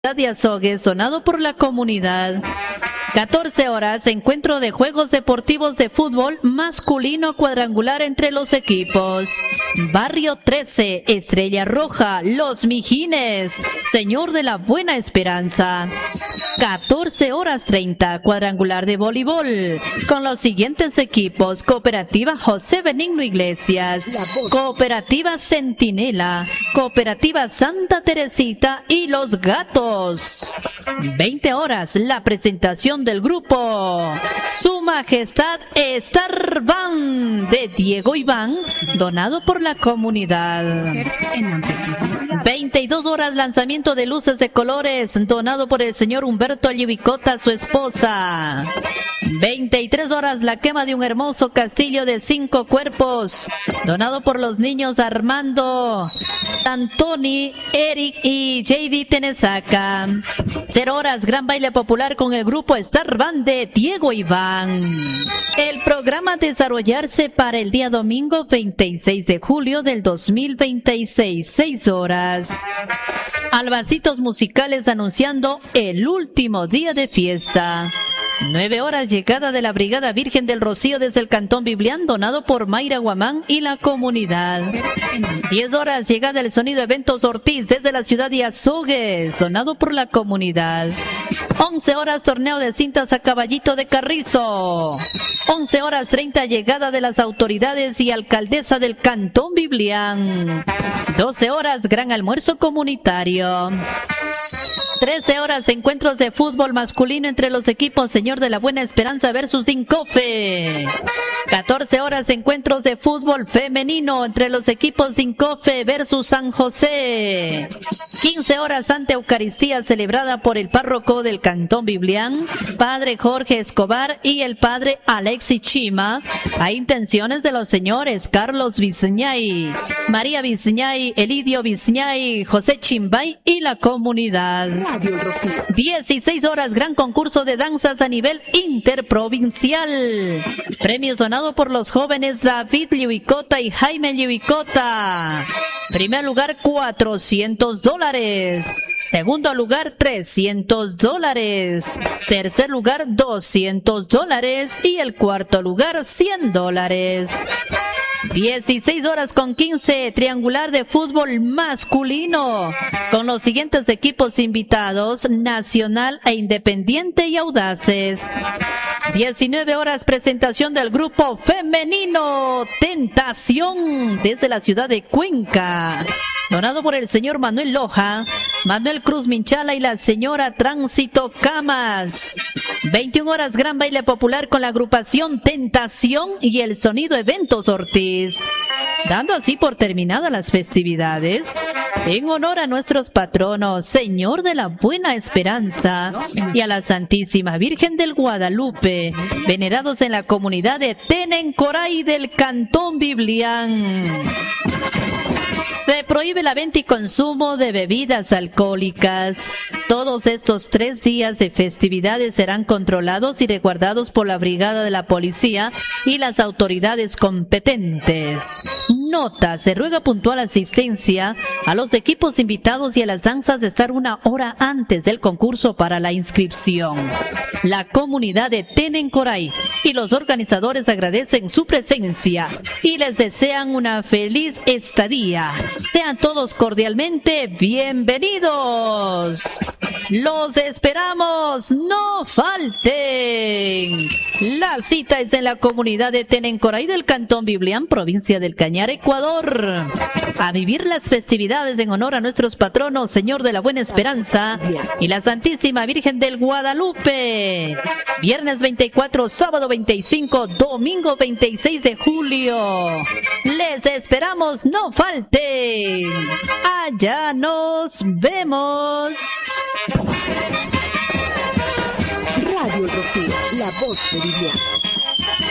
de Azogues, donado por la comunidad. 14 horas, encuentro de juegos deportivos de fútbol masculino cuadrangular entre los equipos. Barrio 13, Estrella Roja, Los Mijines, Señor de la Buena Esperanza. 14 horas 30, cuadrangular de voleibol, con los siguientes equipos: Cooperativa José Benigno Iglesias, Cooperativa Centinela, Cooperativa Santa Teresita y Los Gatos. 20 horas, la presentación del grupo Su Majestad Star Band de Diego Iván, donado por la comunidad. 22 horas, lanzamiento de luces de colores, donado por el señor Humberto Allibicota, su esposa. 23 horas, la quema de un hermoso castillo de 5 cuerpos, donado por los niños Armando, Antoni, Eric y JD Tenesaca. 0 horas, gran baile popular con el grupo Star Band de Diego Iván. El programa a desarrollarse para el día domingo 26 de julio del 2026, 6 horas. Albacitos musicales anunciando el último día de fiesta. 9 horas, llegada de la Brigada Virgen del Rocío desde el Cantón Biblián, donado por Mayra Guamán y la comunidad. 10 horas, llegada del Sonido Eventos Ortiz desde la ciudad de Azogues, donado por la comunidad. 11 horas, torneo de cintas a caballito de Carrizo. 11 horas 30, llegada de las autoridades y alcaldesa del Cantón Biblián. 12 horas, gran almuerzo comunitario. 13 horas, encuentros de fútbol masculino entre los equipos Señor de la Buena Esperanza versus Dincofe. 14 horas, encuentros de fútbol femenino entre los equipos Dincofe versus San José. 15 horas, Santa Eucaristía celebrada por el párroco del Cantón Biblián, Padre Jorge Escobar, y el Padre Alexis Chima, a intenciones de los señores Carlos Viñay, María Viñay, Elidio Viñay, José Chimbay y la comunidad. 16 horas, gran concurso de danzas a nivel interprovincial. Premios donados por los jóvenes David Liuicota y Jaime Liuicota. Primer lugar, $400. Segundo lugar, $300. Tercer lugar, $200. Y el cuarto lugar, $100. 16 horas con 15, triangular de fútbol masculino, con los siguientes equipos invitados: Nacional e Independiente y Audaces. 19 horas, presentación del grupo femenino Tentación desde la ciudad de Cuenca, donado por el señor Manuel Loja, Manuel Cruz Minchala y la señora Tránsito Camas. 21 horas, gran baile popular con la agrupación Tentación y el Sonido Eventos Ortiz, dando así por terminadas las festividades en honor a nuestros patronos Señor de la Buena Esperanza y a la Santísima Virgen del Guadalupe, venerados en la comunidad de Tenencoray del Cantón Biblián. Se prohíbe la venta y consumo de bebidas alcohólicas. Todos estos 3 días de festividades serán controlados y resguardados por la Brigada de la Policía y las autoridades competentes. Nota: se ruega puntual asistencia a los equipos invitados y a las danzas de estar 1 hora antes del concurso para la inscripción. La comunidad de Tenencoray y los organizadores agradecen su presencia y les desean una feliz estadía. Sean todos cordialmente bienvenidos. Los esperamos, no falten. La cita es en la comunidad de Tenencoray del Cantón Biblián, provincia del Cañar, Ecuador, a vivir las festividades en honor a nuestros patronos Señor de la Buena Esperanza y la Santísima Virgen del Guadalupe. Viernes 24, sábado 25, domingo 26 de julio. Les esperamos, no falten. Allá nos vemos. Radio El Rocío, la voz meridiana.